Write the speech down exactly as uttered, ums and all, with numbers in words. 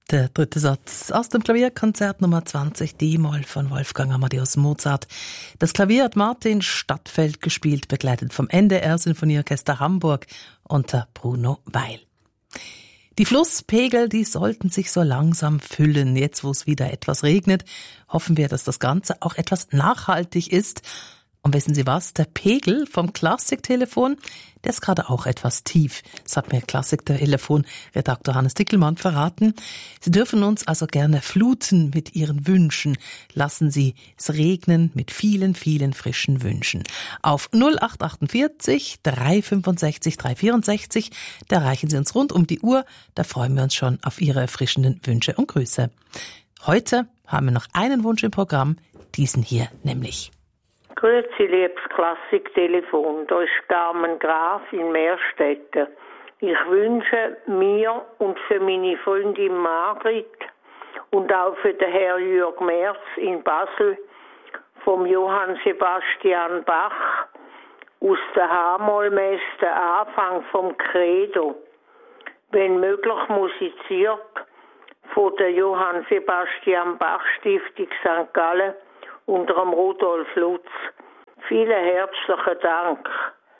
Der dritte Satz aus dem Klavierkonzert Nummer zwanzig D-Moll von Wolfgang Amadeus Mozart. Das Klavier hat Martin Stadtfeld gespielt, begleitet vom N D R-Sinfonieorchester Hamburg unter Bruno Weil. Die Flusspegel, die sollten sich so langsam füllen. Jetzt, wo es wieder etwas regnet, hoffen wir, dass das Ganze auch etwas nachhaltig ist. Und wissen Sie was? Der Pegel vom Klassiktelefon, der ist gerade auch etwas tief. Das hat mir Klassiktelefon-Redakteur Hannes Dickelmann verraten. Sie dürfen uns also gerne fluten mit Ihren Wünschen. Lassen Sie es regnen mit vielen, vielen frischen Wünschen. Auf null acht achtundvierzig, drei fünfundsechzig, drei vierundsechzig, da erreichen Sie uns rund um die Uhr. Da freuen wir uns schon auf Ihre erfrischenden Wünsche und Grüße. Heute haben wir noch einen Wunsch im Programm, diesen hier nämlich. Grüezi, liebes Klassiktelefon. Da ist Carmen Graf in Meerstetten. Ich wünsche mir und für meine Freundin Margrit und auch für den Herrn Jürg Merz in Basel vom Johann Sebastian Bach aus der H-Moll-Messe den Anfang vom Credo. Wenn möglich musiziert von der Johann Sebastian Bach Stiftung Sankt Gallen unter dem Rudolf Lutz. Vielen herzlichen Dank.